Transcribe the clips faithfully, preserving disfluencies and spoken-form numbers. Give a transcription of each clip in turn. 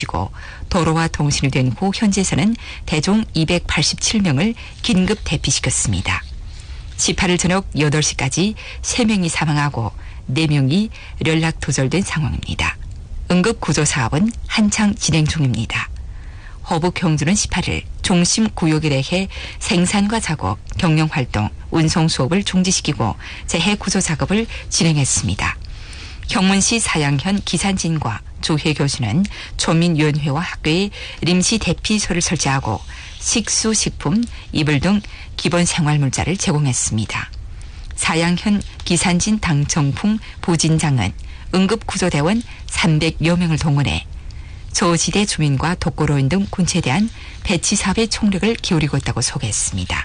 도로와 통신이 된 후 현재에서는 대종 이백팔십칠 명을 긴급 대피시켰습니다. 십팔 일 저녁 여덟 시까지 세 명이 사망하고 네 명이 연락 두절된 상황입니다. 응급구조사업은 한창 진행 중입니다. 호북 경주는 십팔 일 중심 구역에 대해 생산과 작업, 경영활동, 운송 수업을 중지시키고 재해 구조 작업을 진행했습니다. 경문시 사양현 기산진과 조혜 교수는 초민위원회와 학교에臨時 대피소를 설치하고 식수, 식품, 이불 등 기본 생활물자를 제공했습니다. 사양현 기산진 당청풍 부진장은 응급구조대원 삼백여 명을 동원해 저지대 주민과 독거노인 등 군체에 대한 배치 사업에 총력을 기울이고 있다고 소개했습니다.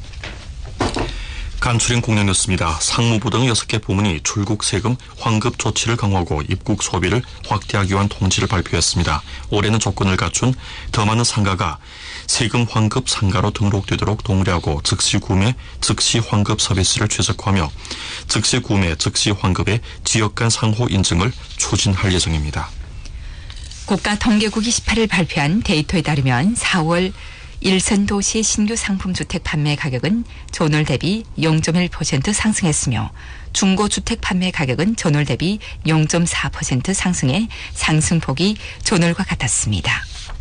간추린 국내 뉴스입니다. 상무부 등 여섯 개 부문이 출국 세금 환급 조치를 강화하고 입국 소비를 확대하기 위한 통지를 발표했습니다. 올해는 조건을 갖춘 더 많은 상가가 세금 환급 상가로 등록되도록 동의하고 즉시 구매, 즉시 환급 서비스를 최적화하며 즉시 구매, 즉시 환급의 지역 간 상호 인증을 추진할 예정입니다. 국가통계국이 십팔 일 발표한 데이터에 따르면 사월 일선 도시의 신규 상품 주택 판매 가격은 전월 대비 영 점 일 퍼센트 상승했으며 중고주택 판매 가격은 전월 대비 영 점 사 퍼센트 상승해 상승폭이 전월과 같았습니다.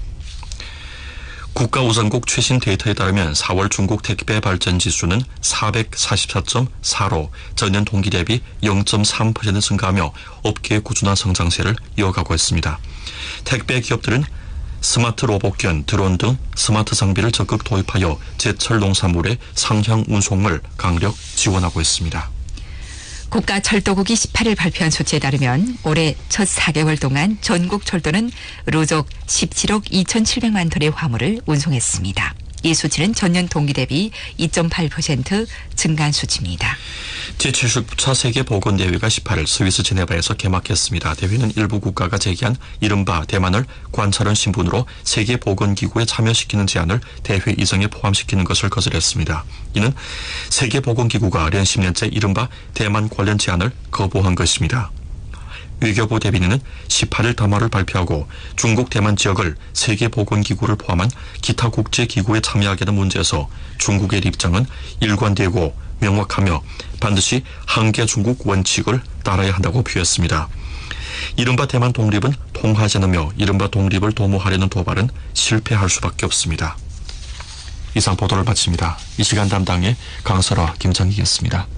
국가우선국 최신 데이터에 따르면 사월 중국 택배 발전 지수는 사백사십사 점 사로 전년 동기 대비 영 점 삼 퍼센트 증가하며 업계의 꾸준한 성장세를 이어가고 있습니다. 택배 기업들은 스마트 로봇견, 드론 등 스마트 장비를 적극 도입하여 제철 농산물의 상향 운송을 강력 지원하고 있습니다. 국가철도국이 십팔 일 발표한 수치에 따르면 올해 첫 사 개월 동안 전국 철도는 누적 십칠억 이천칠백만 톤의 화물을 운송했습니다. 이 수치는 전년 동기 대비 이 점 팔 퍼센트 증가한 수치입니다. 제칠십구 차 세계보건대회가 십팔 일 스위스 제네바에서 개막했습니다. 대회는 일부 국가가 제기한 이른바 대만을 관찰원 신분으로 세계보건기구에 참여시키는 제안을 대회 일정에 포함시키는 것을 거절했습니다. 이는 세계보건기구가 연 십 년째 이른바 대만 관련 제안을 거부한 것입니다. 외교부 대변인은 십팔 일 담화를 발표하고 중국 대만 지역을 세계보건기구를 포함한 기타 국제기구에 참여하게 된 문제에서 중국의 입장은 일관되고 명확하며 반드시 한계 중국 원칙을 따라야 한다고 표했습니다. 이른바 대만 독립은 통하지 않으며 이른바 독립을 도모하려는 도발은 실패할 수밖에 없습니다. 이상 보도를 마칩니다. 이 시간 담당의 강설아, 김창기였습니다.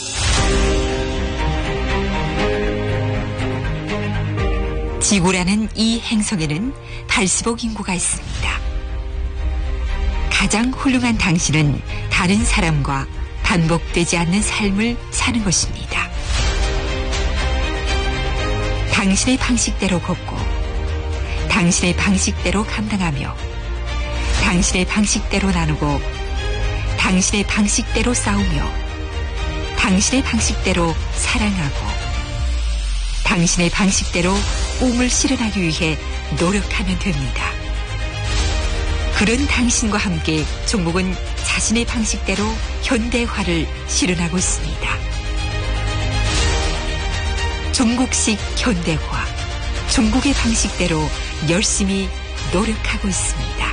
지구라는 이 행성에는 팔십억 인구가 있습니다. 가장 훌륭한 당신은 다른 사람과 반복되지 않는 삶을 사는 것입니다. 당신의 방식대로 걷고 당신의 방식대로 감당하며 당신의 방식대로 나누고 당신의 방식대로 싸우며 당신의 방식대로 사랑하고 당신의 방식대로 꿈을 실현하기 위해 노력하면 됩니다. 그런 당신과 함께 종목은 자신의 방식대로 현대화를 실현하고 있습니다. 중국식 현대화, 중국의 방식대로 열심히 노력하고 있습니다.